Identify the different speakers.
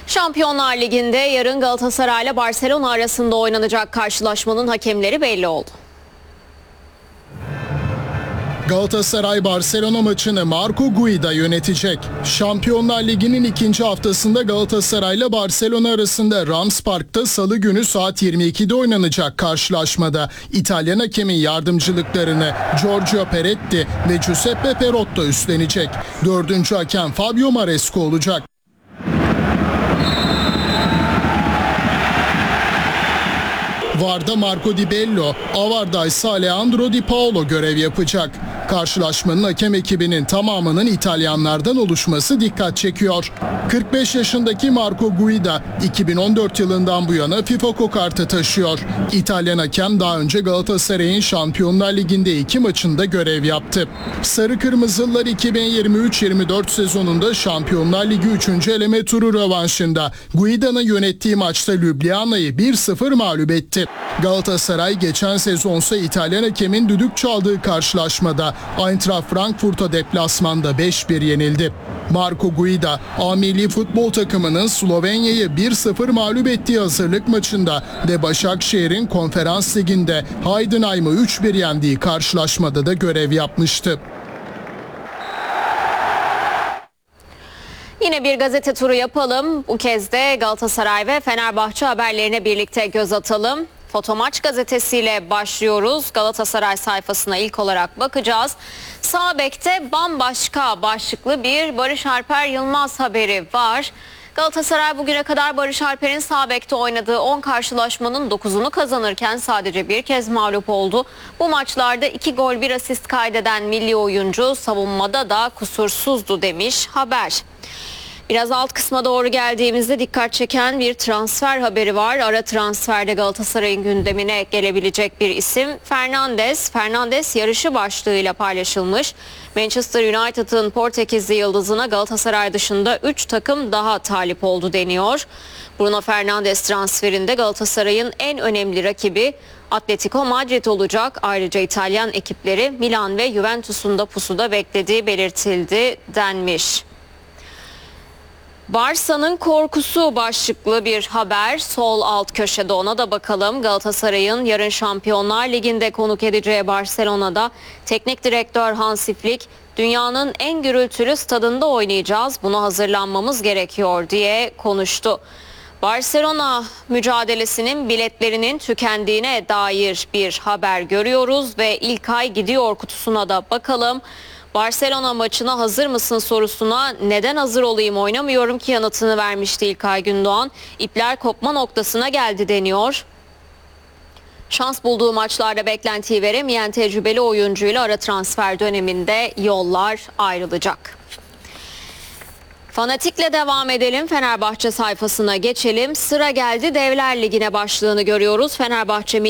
Speaker 1: Şampiyonlar Ligi'nde yarın Galatasaray ile Barcelona arasında oynanacak karşılaşmanın hakemleri belli oldu.
Speaker 2: Galatasaray Barcelona maçını Marco Guida yönetecek. Şampiyonlar Ligi'nin ikinci haftasında Galatasaray ile Barcelona arasında Rams Park'ta Salı günü saat 22'de oynanacak karşılaşmada İtalyan hakemin yardımcılıklarını Giorgio Peretti ve Giuseppe Perotto üstlenecek. Dördüncü hakem Fabio Maresco olacak. VAR'da Marco Di Bello, AVAR'da ise Alejandro Di Paolo görev yapacak. Karşılaşmanın hakem ekibinin tamamının İtalyanlardan oluşması dikkat çekiyor. 45 yaşındaki Marco Guida 2014 yılından bu yana FIFA kokartı taşıyor. İtalyan hakem daha önce Galatasaray'ın Şampiyonlar Ligi'nde 2 maçında görev yaptı. Sarı Kırmızılılar 2023-24 sezonunda Şampiyonlar Ligi 3. eleme turu rövanşında Guida'nın yönettiği maçta Ljubljana'yı 1-0 mağlup etti. Galatasaray geçen sezonsa İtalyan hakemin düdük çaldığı karşılaşmada Eintracht Frankfurt'a deplasmanda 5-1 yenildi. Marco Guida, A milli futbol takımının Slovenya'yı 1-0 mağlup ettiği hazırlık maçında ve Başakşehir'in Konferans Ligi'nde Heidenheim'ı 3-1 yendiği karşılaşmada da görev yapmıştı.
Speaker 1: Yine bir gazete turu yapalım. Bu kez de Galatasaray ve Fenerbahçe haberlerine birlikte göz atalım. Fotomaç gazetesiyle başlıyoruz. Galatasaray sayfasına ilk olarak bakacağız. Sağ bekte bambaşka başlıklı bir Barış Alper Yılmaz haberi var. Galatasaray bugüne kadar Barış Alper'in sağ bekte oynadığı 10 karşılaşmanın 9'unu kazanırken sadece bir kez mağlup oldu. Bu maçlarda 2 gol 1 asist kaydeden milli oyuncu savunmada da kusursuzdu demiş haber. Biraz alt kısma doğru geldiğimizde dikkat çeken bir transfer haberi var. Ara transferde Galatasaray'ın gündemine gelebilecek bir isim Fernandes. Fernandes yarışı başlığıyla paylaşılmış. Manchester United'ın Portekizli yıldızına Galatasaray dışında 3 takım daha talip oldu deniyor. Bruno Fernandes transferinde Galatasaray'ın en önemli rakibi Atletico Madrid olacak. Ayrıca İtalyan ekipleri Milan ve Juventus'un da pusuda beklediği belirtildi denmiş. Barça'nın korkusu başlıklı bir haber. Sol alt köşede ona da bakalım. Galatasaray'ın yarın Şampiyonlar Ligi'nde konuk edeceği Barcelona'da teknik direktör Hansi Flick, dünyanın en gürültülü stadında oynayacağız, buna hazırlanmamız gerekiyor diye konuştu. Barcelona mücadelesinin biletlerinin tükendiğine dair bir haber görüyoruz ve İlkay gidiyor kutusuna da bakalım. Barcelona maçına hazır mısın sorusuna neden hazır olayım, oynamıyorum ki yanıtını vermişti İlkay Gündoğan. İpler kopma noktasına geldi deniyor. Şans bulduğu maçlarda beklentiyi veremeyen tecrübeli oyuncuyla ara transfer döneminde yollar ayrılacak. Fanatik'le devam edelim. Fenerbahçe sayfasına geçelim. Sıra geldi Devler Ligi'ne başlığını görüyoruz. Fenerbahçe